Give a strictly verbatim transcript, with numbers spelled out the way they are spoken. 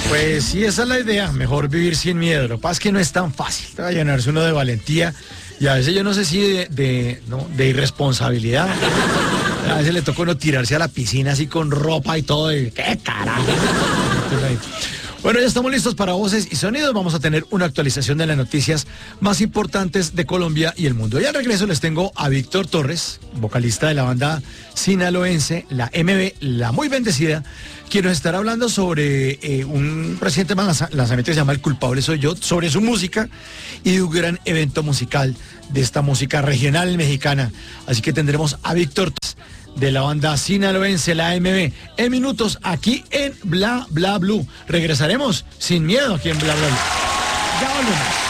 Pues sí, esa es la idea, mejor vivir sin miedo. Lo que pasa es que no es tan fácil, va a llenarse uno de valentía y a veces yo no sé si de, de, ¿no? de irresponsabilidad. A veces le toca a uno tirarse a la piscina así con ropa y todo, y ¡qué carajo! Bueno, ya estamos listos para Voces y Sonidos. Vamos a tener una actualización de las noticias más importantes de Colombia y el mundo. Y al regreso les tengo a Víctor Torres, vocalista de la banda sinaloense, la M B, La Muy Bendecida, quien nos estará hablando sobre eh, un reciente lanzamiento que se llama El Culpable Soy Yo, sobre su música y de un gran evento musical de esta música regional mexicana. Así que tendremos a Víctor Torres, de la banda sinaloense, la M B, en minutos aquí en Bla Bla Blue. Regresaremos sin miedo aquí en Bla Bla Blue. Ya volvemos.